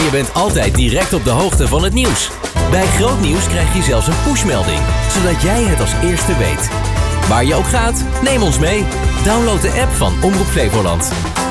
Je bent altijd direct op de hoogte van het nieuws. Bij Groot Nieuws krijg je zelfs een pushmelding, zodat jij het als eerste weet. Waar je ook gaat, neem ons mee. Download de app van Omroep Flevoland.